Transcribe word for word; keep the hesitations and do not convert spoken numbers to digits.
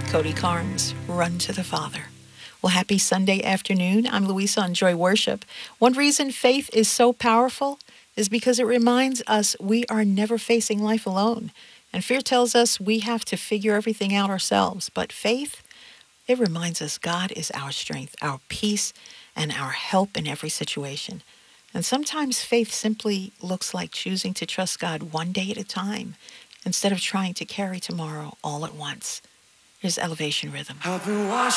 Cody Carnes, Run to the Father. Well, happy Sunday afternoon. I'm Louisa on Joy Worship. One reason faith is so powerful is because it reminds us we are never facing life alone. And fear tells us we have to figure everything out ourselves. But faith, it reminds us God is our strength, our peace, and our help in every situation. And sometimes faith simply looks like choosing to trust God one day at a time instead of trying to carry tomorrow all at once. Here's Elevation Rhythm. I've been washed